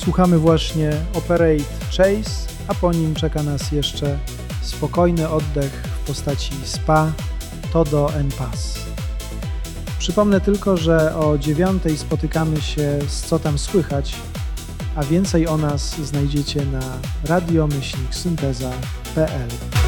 Słuchamy właśnie Operate Chase, a po nim czeka nas jeszcze spokojny oddech w postaci Spa, Todo en Paz. Przypomnę tylko, że o 9:00 spotykamy się z Co tam słychać, a więcej o nas znajdziecie na radio-synteza.pl.